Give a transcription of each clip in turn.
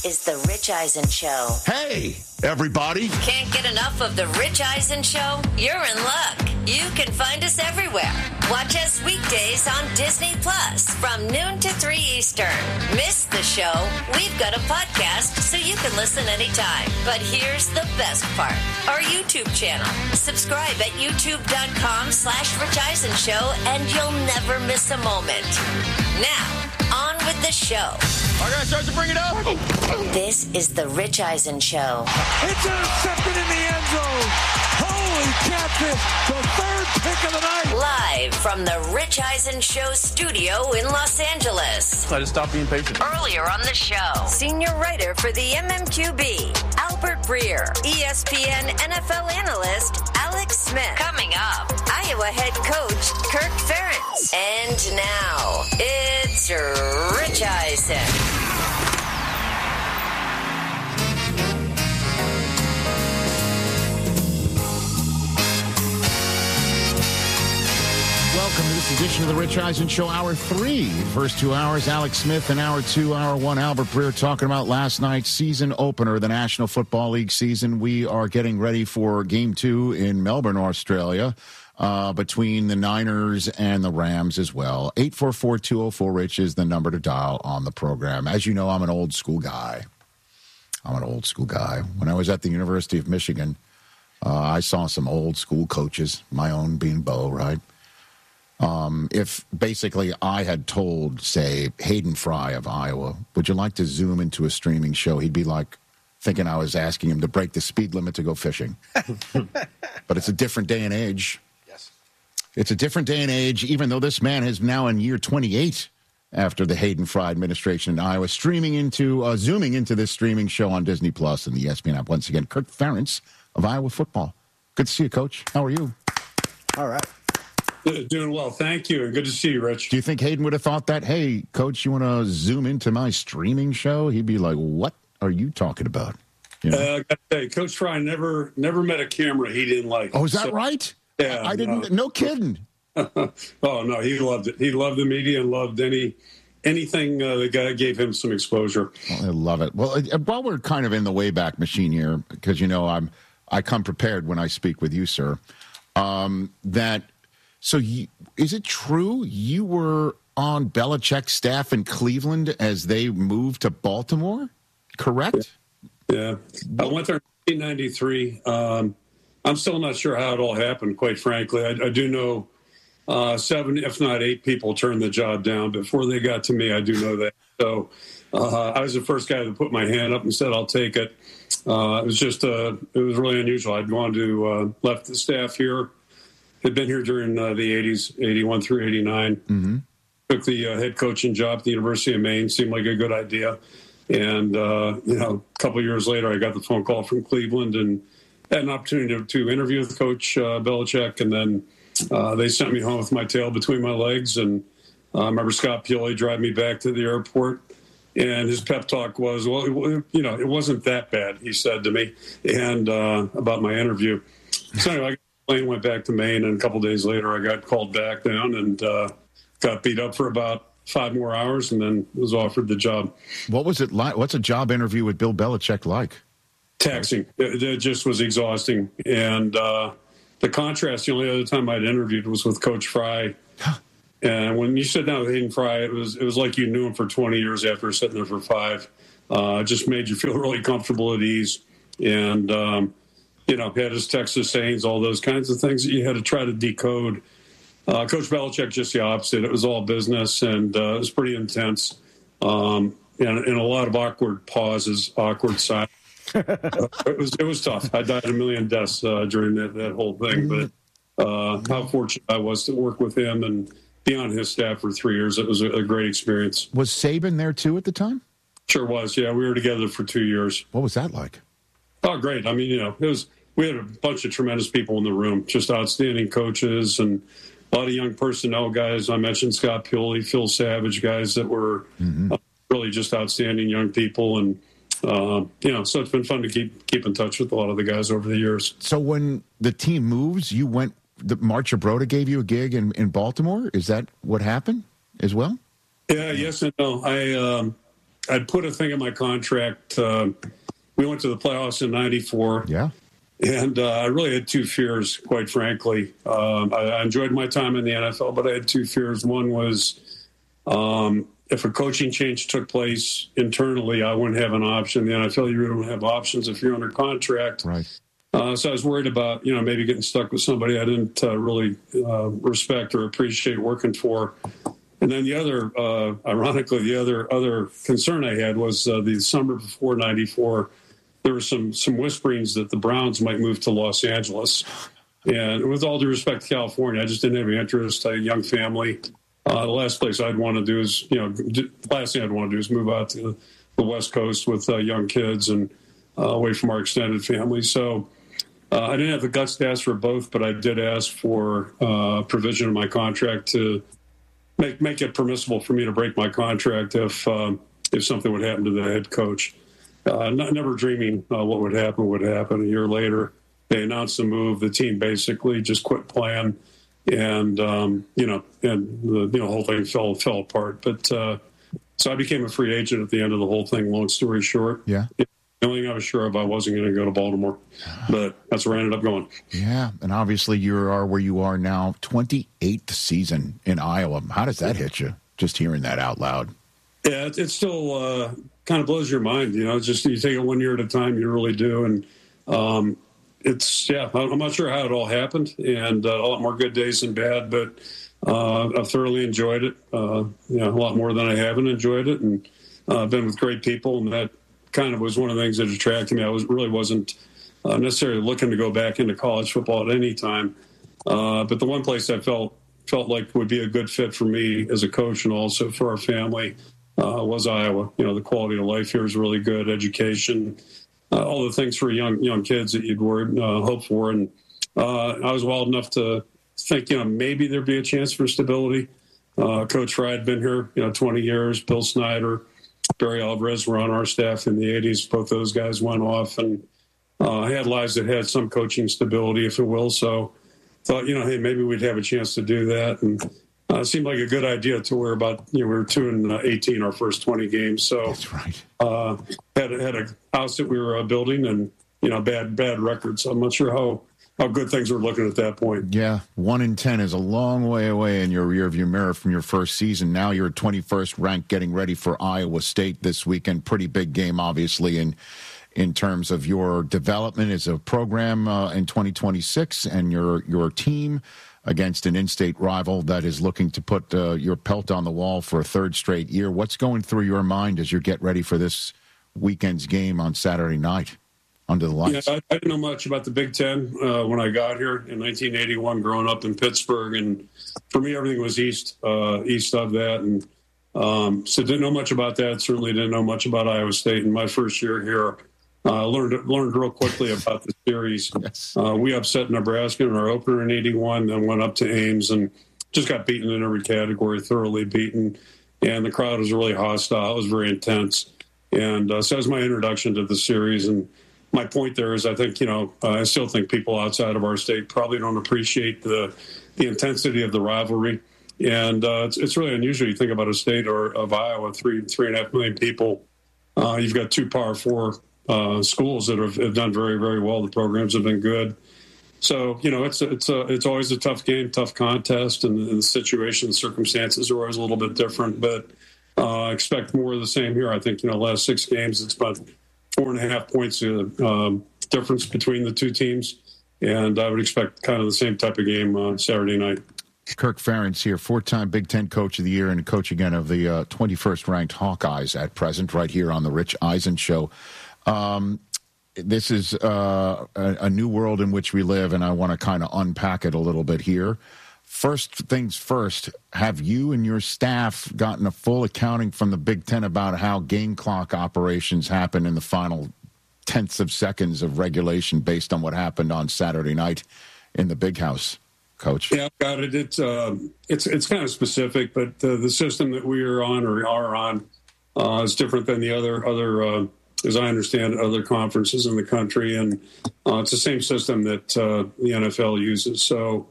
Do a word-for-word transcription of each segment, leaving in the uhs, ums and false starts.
is The Rich Eisen Show. Hey, everybody. Can't get enough of The Rich Eisen Show? You're in luck. You can find us everywhere. Watch us weekdays on Disney Plus from noon to three Eastern. Miss the show? We've got a podcast so you can listen anytime. But here's the best part. Our YouTube channel. Subscribe at youtube.com slash Rich Eisen Show and you'll never miss a moment. Now, on with the show. All right, guys, start to bring it up. This is The Rich Eisen Show. It's intercepted in the end zone. Holy catfish, the third pick of the night. Live from The Rich Eisen Show studio in Los Angeles. I just stopped being patient. Earlier on the show, senior writer for the M M Q B, Albert Breer, E S P N N F L analyst, Alex Smith. Coming up, Iowa head coach, Kirk Ferentz. And now, it's Rich Eisen. Welcome to this edition of the Rich Eisen Show, Hour three. First two hours, Alex Smith, and Hour two, Hour one, Albert Breer, talking about last night's season opener, the National Football League season. We are getting ready for Game two in Melbourne, Australia, uh, between the Niners and the Rams as well. eight four four, two oh four, Rich is the number to dial on the program. As you know, I'm an old school guy. I'm an old school guy. When I was at the University of Michigan, uh, I saw some old school coaches, my own being Bo, right? Um, if basically I had told, say, Hayden Fry of Iowa, would you like to zoom into a streaming show? He'd be like thinking I was asking him to break the speed limit to go fishing. But it's a different day and age. Yes. It's a different day and age, even though this man is now in year twenty-eight after the Hayden Fry administration in Iowa, streaming into, uh, zooming into this streaming show on Disney Plus and the E S P N app. Once again, Kirk Ferentz of Iowa football. Good to see you, Coach. How are you? All right. Doing well, thank you, and good to see you, Rich. Do you think Hayden would have thought that, hey, Coach, you want to zoom into my streaming show? He'd be like, what are you talking about? You know? uh, I gotta say, Coach Fry never never met a camera he didn't like. Oh, is that so, right? Yeah. I didn't, no, no kidding. Oh, no, he loved it. He loved the media and loved any anything uh, that guy gave him some exposure. Well, I love it. Well, uh, while we're kind of in the Wayback Machine here, because, you know, I'm I come prepared when I speak with you, sir, um, that – So you, is it true you were on Belichick's staff in Cleveland as they moved to Baltimore? Correct? Yeah. I went there in nineteen ninety-three. Um, I'm still not sure how it all happened, quite frankly. I, I do know uh, seven, if not eight people turned the job down before they got to me. I do know that. So uh, I was the first guy to put my hand up and said, I'll take it. Uh, it was just, uh, it was really unusual. I'd gone to, uh, left the staff here. Had been here during uh, the eighties, eighty-one through eighty-nine. Mm-hmm. Took the uh, head coaching job at the University of Maine. Seemed like a good idea. And, uh, you know, a couple of years later, I got the phone call from Cleveland and had an opportunity to, to interview with Coach uh, Belichick. And then uh, they sent me home with my tail between my legs. And uh, I remember Scott Pioli driving me back to the airport. And his pep talk was, well, it, you know, it wasn't that bad, he said to me, and uh, about my interview. So anyway, I plane went back to Maine, and a couple of days later, I got called back down and uh, got beat up for about five more hours, and then was offered the job. What was it like? What's a job interview with Bill Belichick like? Taxing. It, it just was exhausting, and uh, the contrast. The only other time I'd interviewed was with Coach Fry, and when you sit down with Hayden Fry, it was it was like you knew him for twenty years after sitting there for five. Uh, it just made you feel really comfortable at ease, and. Um, You know, had his Texas sayings, all those kinds of things that you had to try to decode. Uh, Coach Belichick, just the opposite. It was all business, and uh, it was pretty intense. Um, and, and a lot of awkward pauses, awkward silence. uh, it was it was tough. I died a million deaths uh, during that, that whole thing. But uh, how fortunate I was to work with him and be on his staff for three years. It was a, a great experience. Was Saban there, too, at the time? Sure was, yeah. We were together for two years. What was that like? Oh, great. I mean, you know, it was... We had a bunch of tremendous people in the room, just outstanding coaches and a lot of young personnel guys. I mentioned Scott Pioli, Phil Savage, guys that were mm-hmm. uh, really just outstanding young people. And, uh, you know, so it's been fun to keep keep in touch with a lot of the guys over the years. So when the team moves, you went, the Mark Gibrota gave you a gig in, in Baltimore? Is that what happened as well? Yeah, yes and no. I, um, I'd put a thing in my contract. Uh, we went to the playoffs in ninety-four. Yeah. And uh, I really had two fears, quite frankly. Um, I, I enjoyed my time in the N F L, but I had two fears. One was um, if a coaching change took place internally, I wouldn't have an option. The N F L, you really don't have options if you're under contract. Right. Uh, so I was worried about, you know, maybe getting stuck with somebody I didn't uh, really uh, respect or appreciate working for. And then the other, uh, ironically, the other other concern I had was uh, the summer before ninety-four, there were some some whisperings that the Browns might move to Los Angeles. And with all due respect to California, I just didn't have any interest. I had a young family. Uh, the last place I'd want to do is, you know, the last thing I'd want to do is move out to the West Coast with uh, young kids and uh, away from our extended family. So uh, I didn't have the guts to ask for both, but I did ask for uh, provision in my contract to make make it permissible for me to break my contract if um, if something would happen to the head coach. Uh, not, never dreaming uh, what would happen would happen. A year later, they announced the move. The team basically just quit playing, and um, you know, and the you know whole thing fell fell apart. But uh, so I became a free agent at the end of the whole thing. Long story short, yeah. The only thing I was sure of, I wasn't going to go to Baltimore, but that's where I ended up going. Yeah, and obviously you are where you are now, twenty-eighth season in Iowa. How does that hit you? Just hearing that out loud. Yeah, it, it still uh, kind of blows your mind. You know, just you take it one year at a time. You really do, and um, it's yeah. I'm not sure how it all happened, and uh, a lot more good days than bad, but uh, I've thoroughly enjoyed it. Uh, you know, a lot more than I haven't enjoyed it, and uh, I've been with great people, and that kind of was one of the things that attracted me. I was really wasn't uh, necessarily looking to go back into college football at any time, uh, but the one place I felt felt like would be a good fit for me as a coach and also for our family uh, was Iowa. You know, the quality of life here is really good, education, uh, all the things for young young kids that you'd worry, uh, hope for. And uh, I was wild enough to think, you know, maybe there'd be a chance for stability. Uh, Coach Fry had been here, you know, twenty years. Bill Snyder, Barry Alvarez were on our staff in the eighties. Both those guys went off, and uh, I had lives that had some coaching stability, if you will. So thought, you know, hey, maybe we'd have a chance to do that. And uh, it seemed like a good idea to where about, you know, we were two and eighteen our first twenty games. So that's right. Uh, had, had a house that we were uh, building and, you know, bad, bad records. So I'm not sure how, how good things were looking at that point. Yeah, one in ten is a long way away in your rearview mirror from your first season. Now you're twenty-first ranked, getting ready for Iowa State this weekend. Pretty big game, obviously, in in terms of your development as a program uh, in twenty twenty-six and your your team against an in-state rival that is looking to put uh, your pelt on the wall for a third straight year. What's going through your mind as you get ready for this weekend's game on Saturday night? Under the lights. Yeah, I, I didn't know much about the Big Ten uh, when I got here in nineteen eighty-one, growing up in Pittsburgh. And for me, everything was east, uh, east of that. And um, so didn't know much about that. Certainly didn't know much about Iowa State. In my first year here, I uh, learned learned real quickly about the series. Yes. Uh, we upset Nebraska in our opener in eighty-one, then went up to Ames and just got beaten in every category, thoroughly beaten. And the crowd was really hostile. It was very intense. And uh, so that was my introduction to the series. And my point there is, I think, you know, uh, I still think people outside of our state probably don't appreciate the the intensity of the rivalry. And uh, it's, it's really unusual. You think about a state or of Iowa, three, three and a half million people. Uh, you've got two Power Four uh, schools that have, have done very, very well. The programs have been good. So, you know, it's a, it's a, it's always a tough game, tough contest, and, and the situation, the circumstances are always a little bit different. But uh, I expect more of the same here. I think, you know, last six games, it's about four and a half points of um, difference between the two teams. And I would expect kind of the same type of game on uh, Saturday night. Kirk Ferentz here, four-time Big Ten Coach of the Year and coach again of the uh, twenty-first ranked Hawkeyes at present, right here on the Rich Eisen Show. Um, this is uh, a, a new world in which we live, and I want to kind of unpack it a little bit here. First things first, have you and your staff gotten a full accounting from the Big Ten about how game clock operations happen in the final tenths of seconds of regulation based on what happened on Saturday night in the Big House, Coach? Yeah, I've got it. It's, uh, it's, it's kind of specific, but uh, the system that we are on or are on uh, is different than the other, other uh, as I understand it, other conferences in the country. And uh, it's the same system that uh, the N F L uses. So,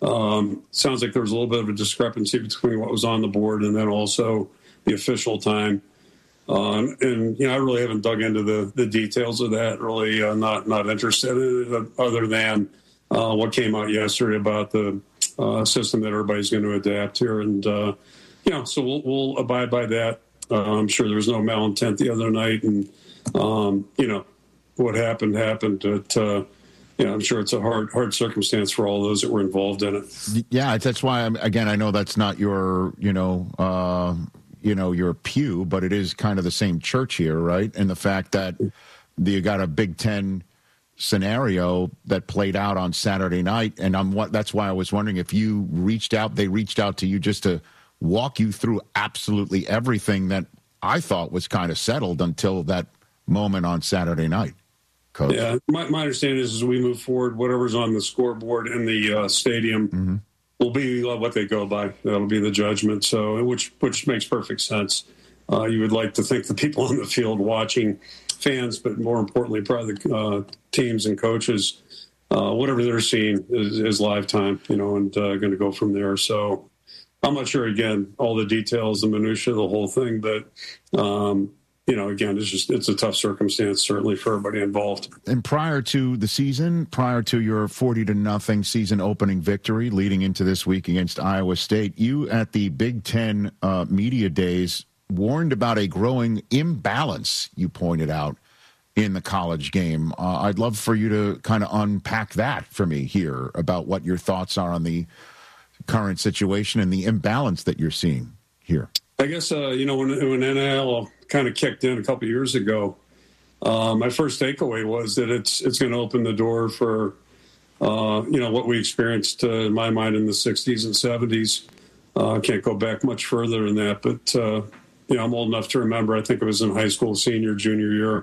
Um, sounds like there was a little bit of a discrepancy between what was on the board and then also the official time. Um, and, you know, I really haven't dug into the, the details of that, really uh, not not interested in it, other than uh, what came out yesterday about the uh, system that everybody's going to adapt here. And, uh, you know, so we'll, we'll abide by that. Uh, I'm sure there was no malintent the other night. And, um, you know, what happened happened. But, uh, you know, I'm sure it's a hard, hard circumstance for all those that were involved in it. Yeah, that's why, I'm, again, I know that's not your, you know, uh, you know, your pew, but it is kind of the same church here, right? And the fact that you got a Big Ten scenario that played out on Saturday night, and I'm what that's why I was wondering if you reached out, they reached out to you just to walk you through absolutely everything that I thought was kind of settled until that moment on Saturday night. Coach. Yeah, my, my understanding is as we move forward, whatever's on the scoreboard in the uh, stadium mm-hmm. will be uh, what they go by. That'll be the judgment. So, which which makes perfect sense. Uh, you would like to think the people on the field watching, fans, but more importantly, probably the uh, teams and coaches, uh, whatever they're seeing is, is live time, you know, and uh, going to go from there. So, I'm not sure again all the details, the minutia, the whole thing, but. Um, You know, again, it's just it's a tough circumstance, certainly for everybody involved. And prior to the season, prior to your forty to nothing season opening victory leading into this week against Iowa State, you at the Big Ten uh, media days warned about a growing imbalance, you pointed out, in the college game. Uh, I'd love for you to kind of unpack that for me here about what your thoughts are on the current situation and the imbalance that you're seeing here. I guess, uh, you know, when, when N I L kind of kicked in a couple of years ago, uh, my first takeaway was that it's it's going to open the door for, uh, you know, what we experienced, uh, in my mind, in the sixties and seventies. I uh, can't go back much further than that. But, uh, you know, I'm old enough to remember, I think it was in high school, senior, junior year,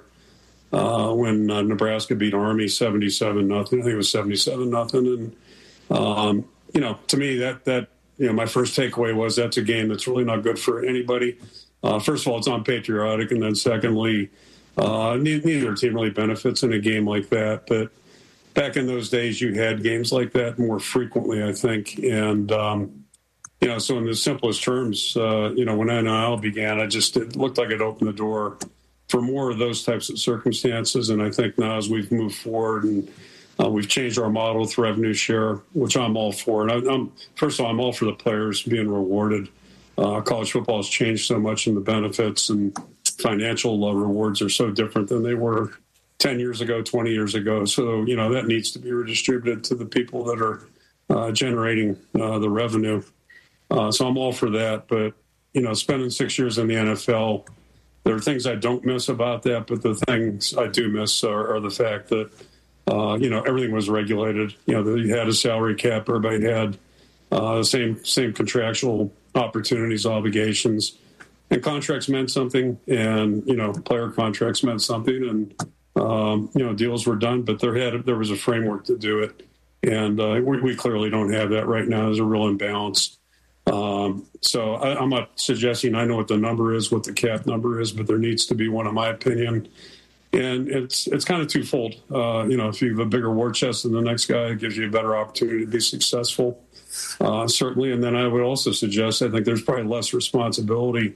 uh, when uh, Nebraska beat Army seventy-seven nothing. I think it was seventy-seven nothing. And, um, you know, to me, that that, you know, my first takeaway was that's a game that's really not good for anybody. Uh, first of all, it's unpatriotic, and then secondly, uh, neither team really benefits in a game like that. But back in those days, you had games like that more frequently, I think. And, um, you know, so in the simplest terms, uh, you know, when N I L began, I just it looked like it opened the door for more of those types of circumstances. And I think now as we've moved forward and uh, we've changed our model with revenue share, which I'm all for. And I, I'm first of all, I'm all for the players being rewarded. Uh, college football has changed so much, and the benefits and financial uh, rewards are so different than they were ten years ago, twenty years ago. So, you know, that needs to be redistributed to the people that are uh, generating uh, the revenue. Uh, so I'm all for that. But, you know, spending six years in the N F L, there are things I don't miss about that. But the things I do miss are, are the fact that, uh, you know, everything was regulated. You know, you had a salary cap. Everybody had uh, the same same contractual opportunities, obligations, and contracts meant something, and, you know, player contracts meant something, and, um, you know, deals were done, but there had, there was a framework to do it. And uh, we, we clearly don't have that right now. There's a real imbalance. Um, so I, I'm not suggesting I know what the number is, what the cap number is, but there needs to be one, in my opinion. And it's, it's kind of twofold. Uh, you know, if you have a bigger war chest than the next guy, it gives you a better opportunity to be successful. Uh, certainly. And then I would also suggest, I think there's probably less responsibility.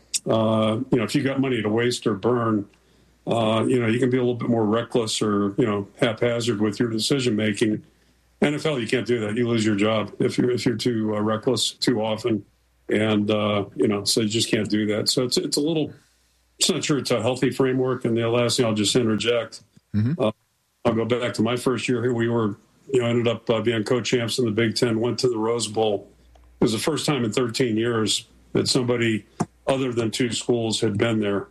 Uh, you know, if you got money to waste or burn, uh, you know, you can be a little bit more reckless or, you know, haphazard with your decision making. N F L, you can't do that. You lose your job if you're, if you're too uh, reckless too often. And, uh, you know, so you just can't do that. So it's, it's a little, it's not sure it's a healthy framework. And the last thing I'll just interject, mm-hmm. uh, I'll go back to my first year here. We were, you know, ended up uh, being co-champs in the Big Ten, went to the Rose Bowl. It was the first time in thirteen years that somebody other than two schools had been there.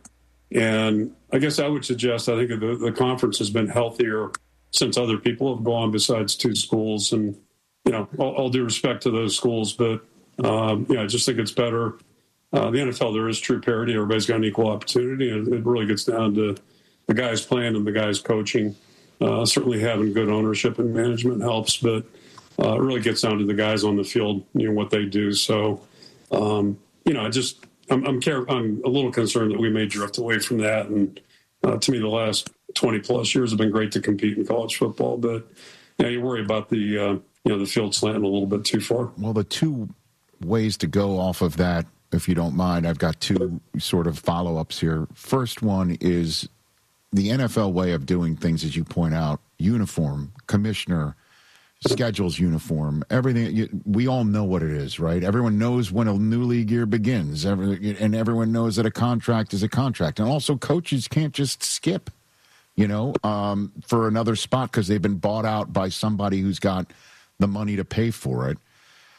And I guess I would suggest, I think the, the conference has been healthier since other people have gone besides two schools. And, you know, all, all due respect to those schools, but, um, you know, I just think it's better. Uh, the N F L, there is true parity. Everybody's got an equal opportunity. And it really gets down to the guys playing and the guys coaching. Uh, certainly having good ownership and management helps, but uh, it really gets down to the guys on the field, you know, what they do. So, um, you know, I just, I'm, I'm, care- I'm a little concerned that we may drift away from that. And uh, to me, the last twenty plus years have been great to compete in college football, but you know, you worry about the, uh, you know, the field slanting a little bit too far. Well, the two ways to go off of that if you don't mind. I've got two sort of follow-ups here. First one is the N F L way of doing things, as you point out, uniform, commissioner, schedules uniform, everything. We all know what it is, right? Everyone knows when a new league year begins, and everyone knows that a contract is a contract. And also coaches can't just skip, you know, um, for another spot because they've been bought out by somebody who's got the money to pay for it.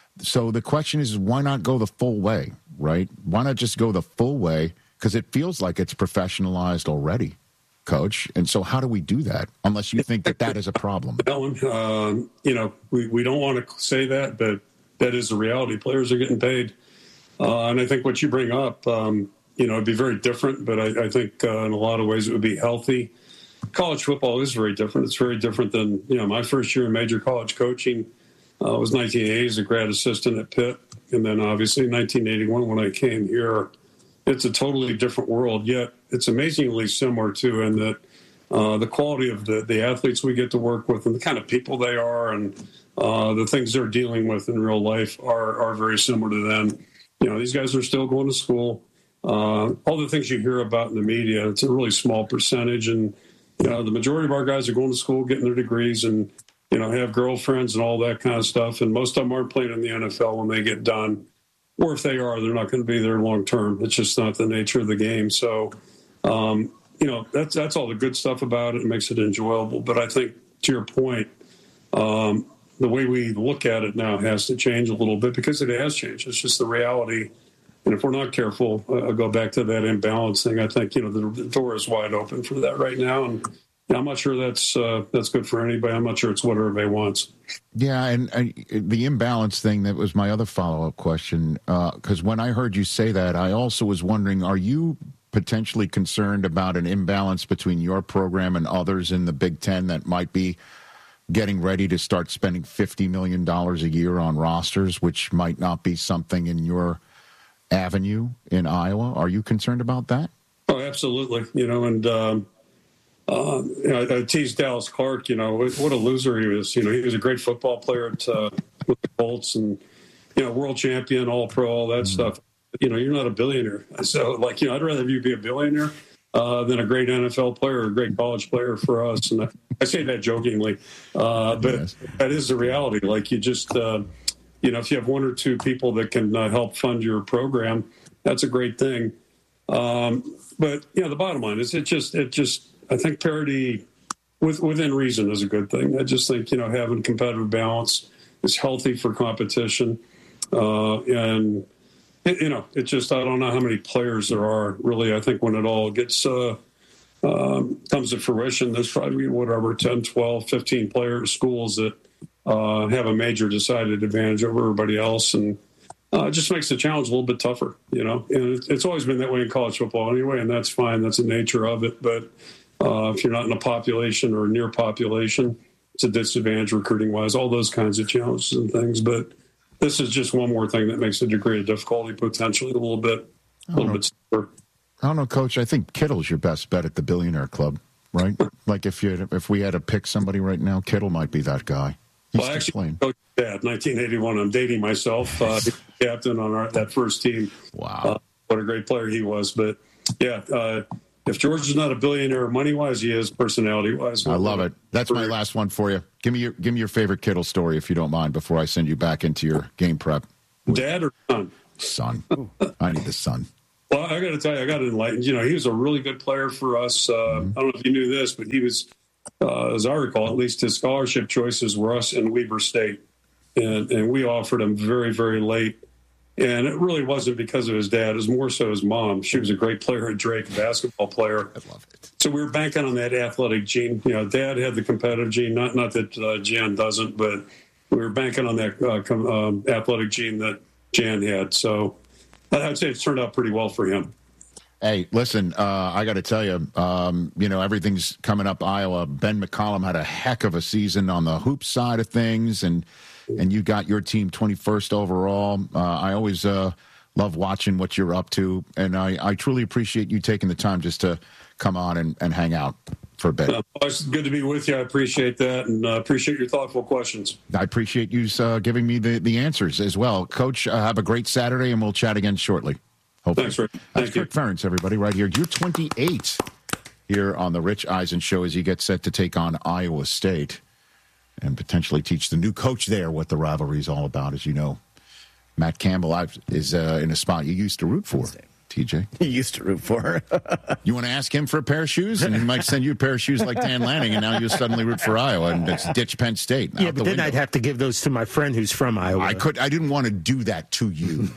So the question is, why not go the full way, right? Why not just go the full way? Because it feels like it's professionalized already, Coach. And so how do we do that, unless you think that that is a problem? Ellen, um, you know, we, we don't want to say that, but that is the reality. Players are getting paid. Uh, and I think what you bring up, um, you know, it'd be very different, but I, I think uh, in a lot of ways it would be healthy. College football is very different. It's very different than, you know, my first year in major college coaching. Uh, it was nineteen eighty as a grad assistant at Pitt. And then obviously nineteen eighty-one when I came here. It's a totally different world, yet it's amazingly similar, too, in that uh, the quality of the, the athletes we get to work with and the kind of people they are and uh, the things they're dealing with in real life are, are very similar to them. You know, these guys are still going to school. Uh, all the things you hear about in the media, it's a really small percentage. And, you know, the majority of our guys are going to school, getting their degrees and, you know, have girlfriends and all that kind of stuff. And most of them aren't playing in the N F L when they get done. Or if they are, they're not going to be there long term. It's just not the nature of the game. So, um, you know, that's that's all the good stuff about it. It makes it enjoyable. But I think, to your point, um, the way we look at it now has to change a little bit because it has changed. It's just the reality. And if we're not careful, uh, I'll go back to that imbalance thing. I think, you know, the, the door is wide open for that right now. And I'm not sure that's uh, that's good for anybody. I'm not sure it's what everybody wants. Yeah, and, and the imbalance thing, that was my other follow-up question. Because uh, when I heard you say that, I also was wondering, are you potentially concerned about an imbalance between your program and others in the Big Ten that might be getting ready to start spending fifty million dollars a year on rosters, which might not be something in your avenue in Iowa? Are you concerned about that? Oh, absolutely. You know, and um, uh, you know, I teased Dallas Clark, you know, what a loser he was. You know, he was a great football player at uh, with the Colts and, you know, world champion, all pro, all that mm-hmm. stuff. You know, you're not a billionaire. So, like, you know, I'd rather you be a billionaire uh, than a great N F L player or a great college player for us. And I, I say that jokingly, uh, but yes. That is the reality. Like, you just, uh, you know, if you have one or two people that can uh, help fund your program, that's a great thing. Um, but, you know, the bottom line is it just, it just, I think parity with, within reason is a good thing. I just think, you know, having competitive balance is healthy for competition. Uh, and, it, you know, it just, I don't know how many players there are really. I think when it all gets, uh, um, comes to fruition, there's probably whatever, ten, twelve, fifteen players, schools that uh, have a major decided advantage over everybody else. And uh, it just makes the challenge a little bit tougher, you know, and it, it's always been that way in college football anyway. And that's fine. That's the nature of it. But uh, if you're not in a population or near population, it's a disadvantage recruiting wise, all those kinds of challenges and things. But this is just one more thing that makes the degree of difficulty potentially a little bit, a little bit tougher. I don't know, Coach. I think Kittle's your best bet at the Billionaire Club, right? Like if you if we had to pick somebody right now, Kittle might be that guy. He's well, actually, Coach Dad, nineteen eighty-one. I'm dating myself. Uh, captain on our, that first team. Wow, uh, what a great player he was. But yeah, uh, if George is not a billionaire money wise, he is personality wise. I love it. That's my last one for you. Give me your give me your favorite Kittle story, if you don't mind, before I send you back into your game prep. Dad or son? Son. I need the son. Well, I got to tell you, I got enlightened. You know, he was a really good player for us. Uh, mm-hmm. I don't know if you knew this, but he was, uh, as I recall, at least his scholarship choices were us and Weber State. And, and we offered him very, very late. And it really wasn't because of his dad. It was more so his mom. She was a great player at Drake, a basketball player. I love it. So we were banking on that athletic gene. You know, Dad had the competitive gene. Not not that uh, Jan doesn't, but we were banking on that uh, com- um, athletic gene that Jan had. So I'd say it's turned out pretty well for him. Hey, listen, uh, I got to tell you, um, you know, everything's coming up Iowa. Ben McCollum had a heck of a season on the hoop side of things, and and you got your team twenty-first overall. Uh, I always uh, love watching what you're up to, and I, I truly appreciate you taking the time just to come on and, and hang out. for a bit. Uh, it's good to be with you. I appreciate that, and uh, appreciate your thoughtful questions. I appreciate you uh, giving me the, the answers as well. Coach, uh, have a great Saturday, and we'll chat again shortly. Hopefully. Thanks, Rick. Thank That's you. Kirk Ferentz, everybody, right here. You're twenty-eight here on the Rich Eisen Show as he gets set to take on Iowa State and potentially teach the new coach there what the rivalry is all about. As you know, Matt Campbell I've, is uh, in a spot you used to root for. T J? He used to root for her. You want to ask him for a pair of shoes, and he might send you a pair of shoes like Dan Lanning, and now you suddenly root for Iowa, and it's ditch Penn State. Yeah, but the then window. I'd have to give those to my friend who's from Iowa. I could. I didn't want to do that to you,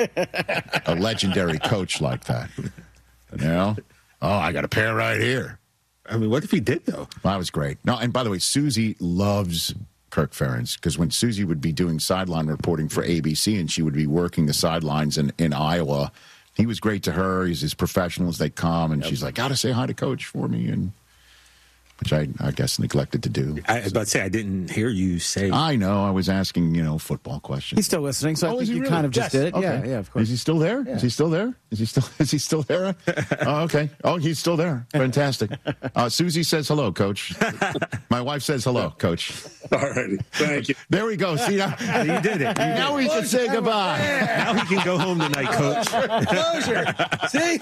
a legendary coach like that. You know? Oh, I got a pair right here. I mean, what if he did, though? Well, that was great. No, and by the way, Susie loves Kirk Ferentz, because when Susie would be doing sideline reporting for A B C and she would be working the sidelines in, in Iowa, he was great to her. He's as professional as they come, and yep. she's like, "Gotta say hi to Coach for me," and which I, I guess, neglected to do. I was about to say, I didn't hear you say. I know. I was asking, you know, football questions. He's still listening, so oh, I think you really? kind of just yes. did it. Okay. Yeah, yeah, of course. Is he still there? Yeah. Is he still there? Is he still? Is he still there? Oh, okay. Oh, he's still there. Fantastic. Uh, Susie says hello, Coach. My wife says hello, Coach. All right. Thank you. There we go. See, now, you did it. You now did we it. can say goodbye. Now he can go home tonight, Coach. Closure. See?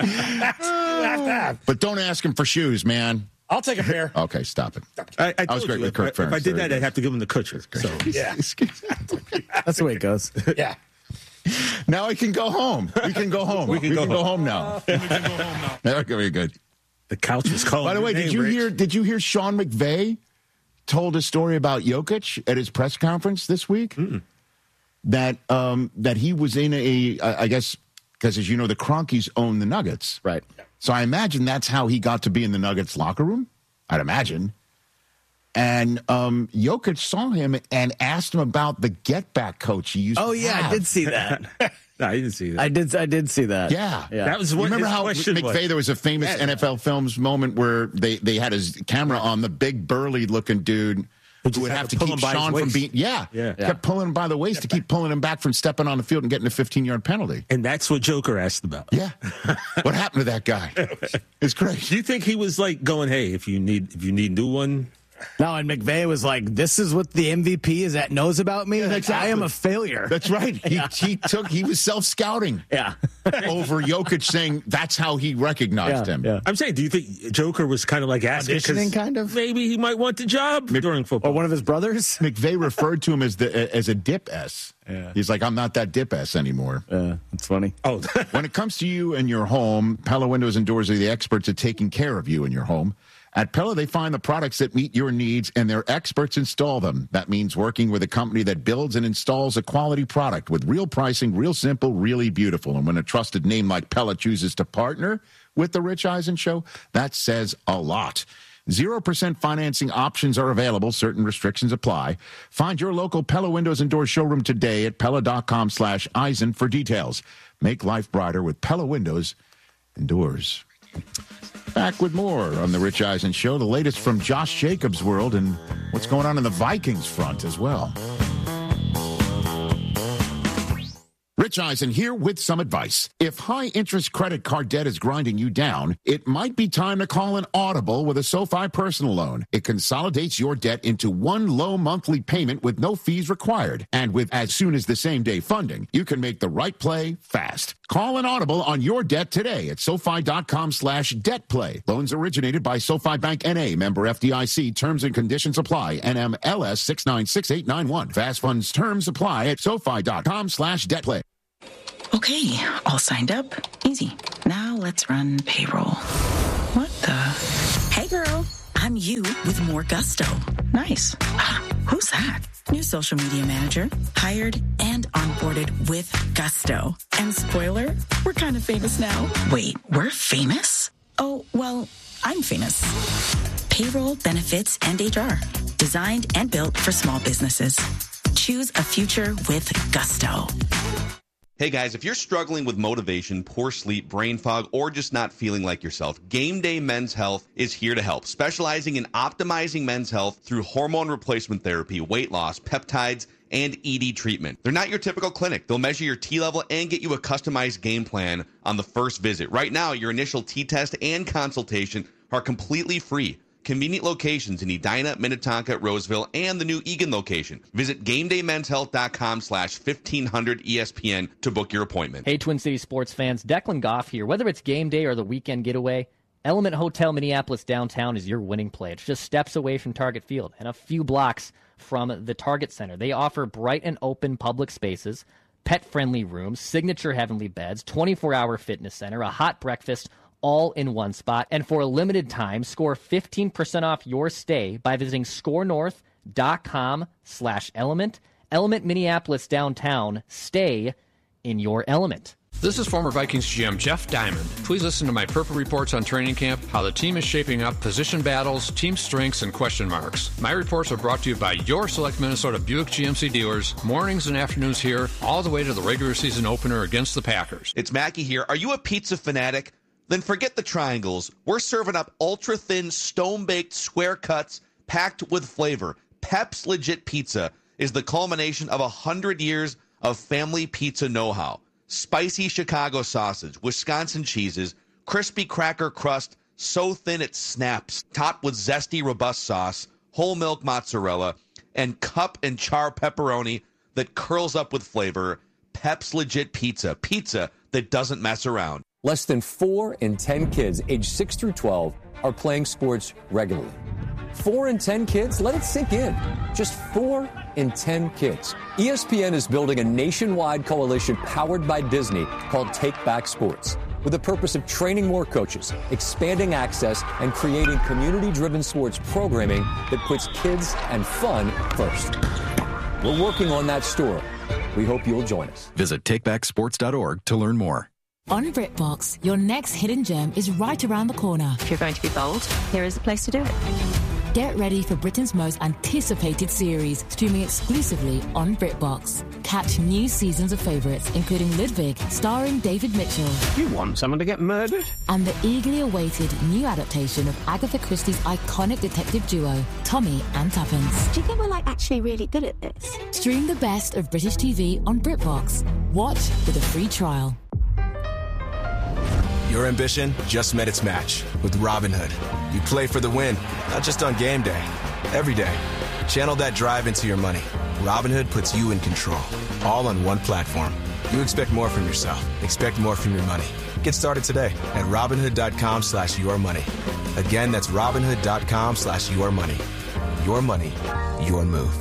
But don't ask him for shoes, man. I'll take a pair. Okay, stop it. I, I, I was great you, with Kirk if, if I did that, there I'd have to give him the Kutcher. So. Yeah. That's the way it goes. Yeah. Now we can go home. We can go home. We can, we go, can home. go home now. we can go home now. That could be good. The couch was calling. By the way, name, did you Rich. hear? Did you hear Sean McVay told a story about Jokic at his press conference this week? Mm-mm. That um, that he was in a, I guess, because as you know, the Cronkies own the Nuggets, right? So I imagine that's how he got to be in the Nuggets locker room. I'd imagine. And um, Jokic saw him and asked him about the get back coach he used. Oh to yeah, have. I did see that. No, I didn't see that. I did. I did see that. Yeah, yeah. That was what. Remember how McVay? Was. There was a famous yeah, N F L Films moment where they they had his camera on the big burly looking dude. Who would have to, to keep Sean from being, yeah, yeah, yeah, kept pulling him by the waist Step to keep back. pulling him back from stepping on the field and getting a fifteen-yard penalty. And that's what Joker asked about. Yeah, what happened to that guy? It's great. Do you think he was like going, "Hey, if you need, if you need a new one." No, and McVay was like, "This is what the M V P is that knows about me. Yeah, exactly. I am a failure." That's right. He he took he was self scouting. Yeah, over Jokic saying that's how he recognized yeah, him. Yeah. I'm saying, do you think Joker was kind of like asking auditioning, kind of? Maybe he might want the job Mc, during football, or one of his brothers. McVay referred to him as the as a dip S. Yeah. He's like, I'm not that dip S anymore. Yeah, that's funny. Oh, when it comes to you and your home, Pella Windows and Doors are the experts at taking care of you and your home. At Pella, they find the products that meet your needs, and their experts install them. That means working with a company that builds and installs a quality product with real pricing, real simple, really beautiful. And when a trusted name like Pella chooses to partner with the Rich Eisen Show, that says a lot. zero percent financing options are available. Certain restrictions apply. Find your local Pella Windows and Doors showroom today at Pella.com slash Eisen for details. Make life brighter with Pella Windows and Doors. Back with more on the Rich Eisen Show. The latest from Josh Jacobs' world and what's going on in the Vikings front as well. Rich Eisen here with some advice. If high-interest credit card debt is grinding you down, it might be time to call an Audible with a SoFi personal loan. It consolidates your debt into one low monthly payment with no fees required. And with as soon as the same-day funding, you can make the right play fast. Call an Audible on your debt today at SoFi.com slash debt play. Loans originated by SoFi Bank N A, member F D I C. Terms and conditions apply. N M L S six nine six eight nine one. Fast funds terms apply at SoFi.com slash debt play. Okay, all signed up. Easy. Now let's run payroll. What the? Hey, girl. I'm you with more gusto. Nice. Ah, who's that? New social media manager. Hired and onboarded with gusto. And spoiler, we're kind of famous now. Wait, we're famous? Oh, well, I'm famous. Payroll, benefits, and H R. Designed and built for small businesses. Choose a future with gusto. Hey guys, if you're struggling with motivation, poor sleep, brain fog, or just not feeling like yourself, Game Day Men's Health is here to help, specializing in optimizing men's health through hormone replacement therapy, weight loss, peptides, and E D treatment. They're not your typical clinic. They'll measure your T level and get you a customized game plan on the first visit. Right now, your initial T test and consultation are completely free. Convenient locations in Edina, Minnetonka, Roseville, and the new Eagan location. Visit GameDayMen'sHealth.com slash 1500 ESPN to book your appointment. Hey, Twin Cities sports fans, Declan Goff here. Whether it's game day or the weekend getaway, Element Hotel Minneapolis downtown is your winning play. It's just steps away from Target Field and a few blocks from the Target Center. They offer bright and open public spaces, pet-friendly rooms, signature heavenly beds, twenty-four hour fitness center, a hot breakfast, all in one spot. And for a limited time, score fifteen percent off your stay by visiting scorenorth.com slash element. Element Minneapolis downtown. Stay in your element. This is former Vikings G M Jeff Diamond. Please listen to my Purple Reports on training camp, how the team is shaping up, position battles, team strengths, and question marks. My reports are brought to you by your select Minnesota Buick G M C dealers, mornings and afternoons here, all the way to the regular season opener against the Packers. It's Mackie here. Are you a pizza fanatic? Then forget the triangles. We're serving up ultra-thin, stone-baked square cuts packed with flavor. Pep's Legit Pizza is the culmination of one hundred years of family pizza know-how. Spicy Chicago sausage, Wisconsin cheeses, crispy cracker crust, so thin it snaps, topped with zesty, robust sauce, whole milk mozzarella, and cup and char pepperoni that curls up with flavor. Pep's Legit Pizza. Pizza that doesn't mess around. Less than four in ten kids aged six through twelve are playing sports regularly. Four in ten kids? Let it sink in. Just four in ten kids. E S P N is building a nationwide coalition powered by Disney called Take Back Sports, with the purpose of training more coaches, expanding access, and creating community-driven sports programming that puts kids and fun first. We're working on that story. We hope you'll join us. Visit take back sports dot org to learn more. On BritBox, your next hidden gem is right around the corner. If you're going to be bold, here is the place to do it. Get ready for Britain's most anticipated series, streaming exclusively on BritBox. Catch new seasons of favourites, including Ludwig, starring David Mitchell. You want someone to get murdered? And the eagerly awaited new adaptation of Agatha Christie's iconic detective duo, Tommy and Tuppence. Do you think we're like actually really good at this? Stream the best of British T V on BritBox. Watch with a free trial. Your ambition just met its match with Robinhood. You play for the win, not just on game day, every day. Channel that drive into your money. Robinhood puts you in control, all on one platform. You expect more from yourself. Expect more from your money. Get started today at Robinhood.com slash your money. Again, that's Robinhood.com slash your money. Your money, your move.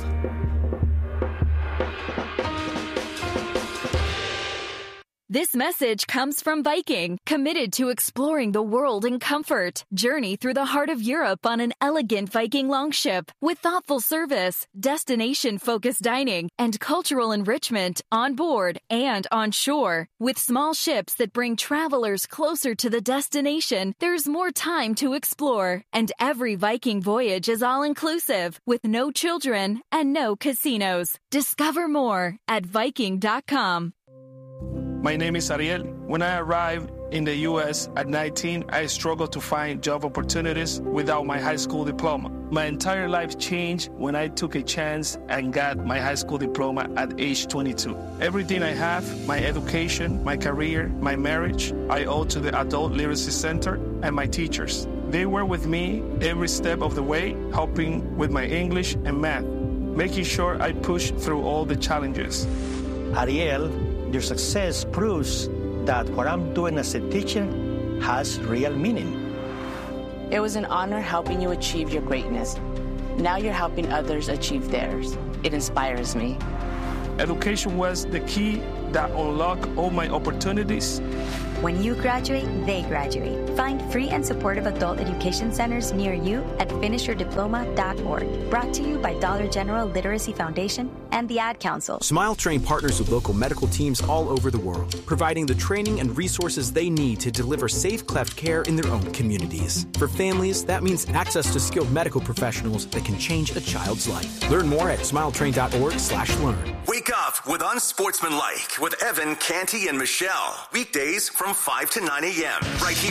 This message comes from Viking, committed to exploring the world in comfort. Journey through the heart of Europe on an elegant Viking longship with thoughtful service, destination-focused dining, and cultural enrichment on board and on shore. With small ships that bring travelers closer to the destination, there's more time to explore. And every Viking voyage is all-inclusive, with no children and no casinos. Discover more at Viking dot com. My name is Ariel. When I arrived in the U S at nineteen, I struggled to find job opportunities without my high school diploma. My entire life changed when I took a chance and got my high school diploma at age twenty-two. Everything I have, my education, my career, my marriage, I owe to the Adult Literacy Center and my teachers. They were with me every step of the way, helping with my English and math, making sure I pushed through all the challenges. Ariel, your success proves that what I'm doing as a teacher has real meaning. It was an honor helping you achieve your greatness. Now you're helping others achieve theirs. It inspires me. Education was the key that unlocked all my opportunities. When you graduate, they graduate. Find free and supportive adult education centers near you at finish your diploma dot org. Brought to you by Dollar General Literacy Foundation and the Ad Council. Smile Train partners with local medical teams all over the world, providing the training and resources they need to deliver safe cleft care in their own communities. For families, that means access to skilled medical professionals that can change a child's life. Learn more at smile train dot org slash learn. Wake up with Unsportsmanlike with Evan, Canty, and Michelle. Weekdays from five to nine a.m. right here